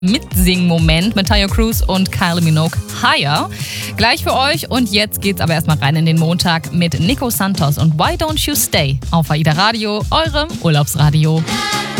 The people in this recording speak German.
Mitsing-Moment mit Tayo Cruz und Kylie Minogue Higher. Gleich für euch und jetzt geht's aber erstmal rein in den Montag mit Nico Santos und Why Don't You Stay auf AIDA Radio, eurem Urlaubsradio.